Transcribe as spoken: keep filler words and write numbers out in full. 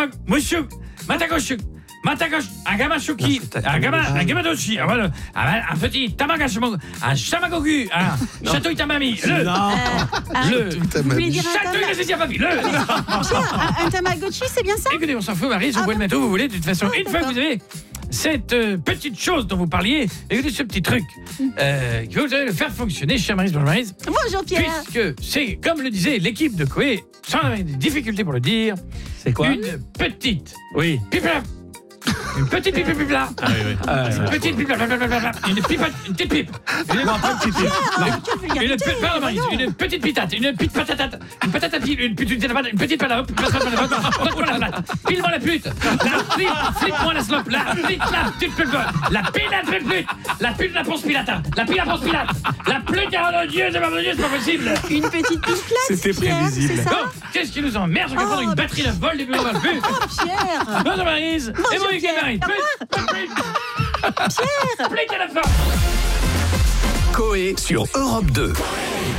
Matama, monsieur, Matagoshi, Matagoshi, un gamin choki, un gamin, un gamin doshi, un petit tamagashi, un shamagogu, un château itamami, le, le, château itamami, le. Un Tamagotchi, c'est bien ça? Écoutez, on s'en fout, Marie, je vous le mettre où vous voulez, de toute façon, une fois que vous avez cette euh, petite chose dont vous parliez, écoutez ce petit truc, euh, que vous allez le faire fonctionner, chère Maryse, bonjour Maryse. Bonjour Pierre. Puisque c'est, comme le disait l'équipe de Coé, sans avoir des difficultés pour le dire, c'est quoi? Une petite. Oui. Pipla. Une petite pipe pipe là. Ah oui, oui. Ah, une petite pipe là. Une pipe, une petite pipe. Une petite pipe. Une petite pardon Maryse, une petite pitate, une petite patate, une patate à pile, une petite patate, une petite patate. Pile-moi la pute. La flip, flip-moi la slope. La flip, la pute pute. La pilate pute pute. La pute la ponce pilata. La pile la ponce pilate. La pute de Dieu, c'est pas Dieu, c'est pas possible. Une petite pipe là. C'était prévisible. C'est ça? Bon, qu'est-ce qui nous emmerde? Je vais prendre une batterie de vol des bureaux de but. Oh Pierre. Bonjour Maryse. Et bon week-end Maryse. Pierre. Applique à la fin. Coé sur Europe deux.